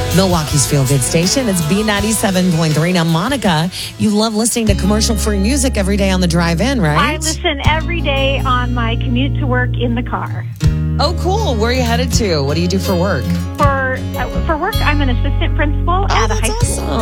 Milwaukee's Feel Good Station. It's B97.3. Now, Monica, you love listening to commercial-free music every day on the drive in, right? I listen every day on my commute to work in the car. Oh, cool. Where are you headed to? What do you do for work? For work, I'm an assistant principal at a high school. Awesome.